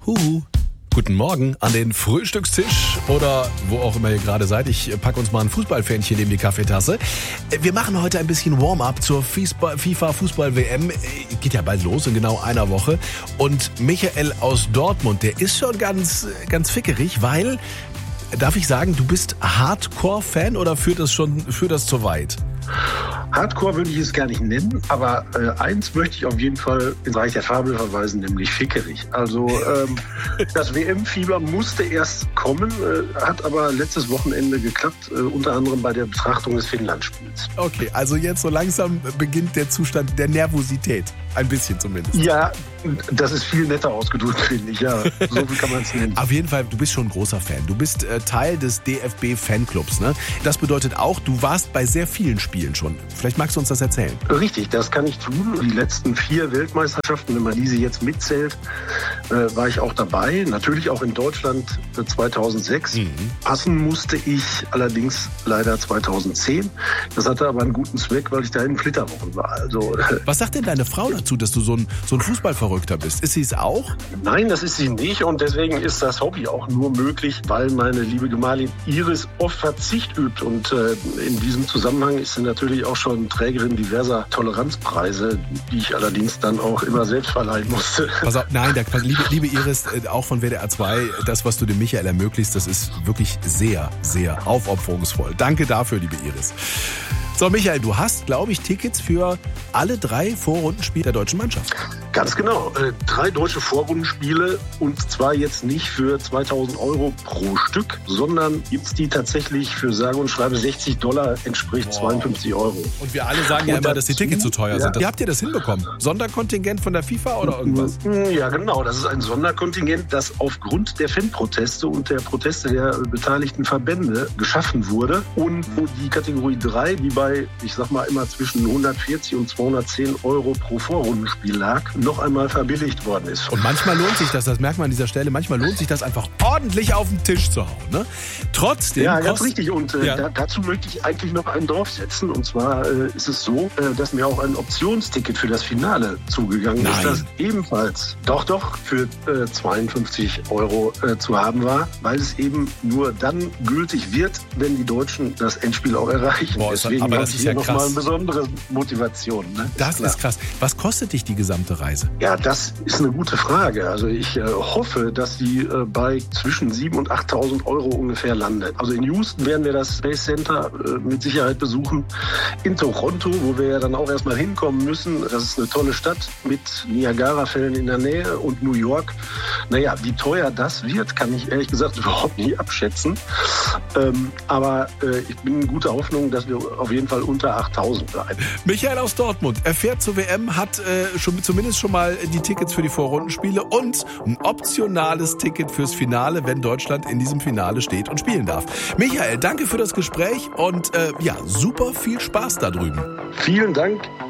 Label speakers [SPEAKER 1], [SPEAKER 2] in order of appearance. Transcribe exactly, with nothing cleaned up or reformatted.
[SPEAKER 1] Huhu. Guten Morgen an den Frühstückstisch oder wo auch immer ihr gerade seid. Ich packe uns mal ein Fußballfähnchen neben die Kaffeetasse. Wir machen heute ein bisschen Warm-up zur FIFA Fußball-W M. Geht ja bald los in genau einer Woche. Und Michael aus Dortmund, der ist schon ganz, ganz fickerig, weil, darf ich sagen, du bist Hardcore-Fan oder führt das schon, führt das zu weit?
[SPEAKER 2] Hardcore würde ich es gar nicht nennen, aber äh, eins möchte ich auf jeden Fall ins Reich der Fabel verweisen, nämlich fickerig. Also ähm, das W M-Fieber musste erst kommen, äh, hat aber letztes Wochenende geklappt, äh, unter anderem bei der Betrachtung des Finnland-Spiels.
[SPEAKER 1] Okay, also jetzt so langsam beginnt der Zustand der Nervosität. Ein bisschen zumindest.
[SPEAKER 2] Ja, das ist viel netter ausgedrückt, finde ich. Ja, so viel kann man es nennen.
[SPEAKER 1] Auf jeden Fall, du bist schon ein großer Fan. Du bist äh, Teil des D F B-Fanclubs, ne? Das bedeutet auch, du warst bei sehr vielen Spielen schon. Vielleicht magst du uns das erzählen.
[SPEAKER 2] Richtig, das kann ich tun. Die letzten vier Weltmeisterschaften, wenn man diese jetzt mitzählt, äh, war ich auch dabei. Natürlich auch in Deutschland äh, zweitausendsechs. Mhm. Passen musste ich allerdings leider zweitausendzehn. Das hatte aber einen guten Zweck, weil ich da in Flitterwochen war. Also, äh,
[SPEAKER 1] Was sagt denn deine Frau dazu, dass du so ein, so ein Fußballverrückter bist? Ist sie es auch?
[SPEAKER 2] Nein, das ist sie nicht und deswegen ist das Hobby auch nur möglich, weil meine liebe Gemahlin Iris oft Verzicht übt und äh, in diesem Zusammenhang ist sie natürlich auch schon Trägerin diverser Toleranzpreise, die ich allerdings dann auch immer selbst verleihen musste.
[SPEAKER 1] Pass auf, nein, da, liebe, liebe Iris, auch von W D R zwei, das, was du dem Michael ermöglicht, das ist wirklich sehr, sehr aufopferungsvoll. Danke dafür, liebe Iris. So, Michael, du hast, glaube ich, Tickets für alle drei Vorrundenspiele der deutschen Mannschaft.
[SPEAKER 2] Ganz genau. Äh, drei deutsche Vorrundenspiele und zwar jetzt nicht für zweitausend Euro pro Stück, sondern gibt's die tatsächlich für sage und schreibe sechzig Dollar, entspricht wow. zweiundfünfzig Euro.
[SPEAKER 1] Und wir alle sagen und ja immer, dass die Tickets zu teuer ja. sind. Wie habt ihr das hinbekommen? Sonderkontingent von der FIFA oder irgendwas?
[SPEAKER 2] Ja, genau. Das ist ein Sonderkontingent, das aufgrund der Fanproteste und der Proteste der beteiligten Verbände geschaffen wurde und wo die Kategorie drei, die bei ich sag mal immer zwischen hundertvierzig und zweihundertzehn Euro pro Vorrundenspiel lag, noch einmal verbilligt worden ist.
[SPEAKER 1] Und manchmal lohnt sich das, das merkt man an dieser Stelle, manchmal lohnt sich das einfach ordentlich auf den Tisch zu hauen. Ne? Trotzdem.
[SPEAKER 2] Ja, ganz richtig. Und äh, ja. da, dazu möchte ich eigentlich noch einen draufsetzen. Und zwar äh, ist es so, äh, dass mir auch ein Optionsticket für das Finale zugegangen
[SPEAKER 1] Nein.
[SPEAKER 2] ist, das ebenfalls doch, doch für äh, zweiundfünfzig Euro äh, zu haben war, weil es eben nur dann gültig wird, wenn die Deutschen das Endspiel auch erreichen.
[SPEAKER 1] Boah,
[SPEAKER 2] Deswegen
[SPEAKER 1] aber das ist ja
[SPEAKER 2] noch
[SPEAKER 1] krass.
[SPEAKER 2] mal eine besondere Motivation. Ne?
[SPEAKER 1] Das ist, ist krass. Was kostet dich die gesamte Reise?
[SPEAKER 2] Ja, das ist eine gute Frage. Also ich äh, hoffe, dass die äh, bei zwischen siebentausend und achttausend Euro ungefähr landet. Also in Houston werden wir das Space Center äh, mit Sicherheit besuchen. In Toronto, wo wir ja dann auch erstmal hinkommen müssen. Das ist eine tolle Stadt mit Niagara-Fällen in der Nähe und New York. Naja, wie teuer das wird, kann ich ehrlich gesagt überhaupt nie abschätzen. Ähm, aber äh, ich bin in guter Hoffnung, dass wir auf jeden Fall unter achttausend bleiben.
[SPEAKER 1] Michael aus Dortmund, er fährt zur W M, hat äh, schon, zumindest schon mal die Tickets für die Vorrundenspiele und ein optionales Ticket fürs Finale, wenn Deutschland in diesem Finale steht und spielen darf. Michael, danke für das Gespräch und äh, ja, super viel Spaß da drüben.
[SPEAKER 2] Vielen Dank.